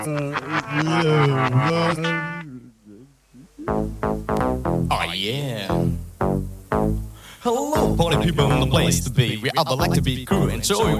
Oh yeah. Hello, party people in the place to be. We are the like to be crew and show you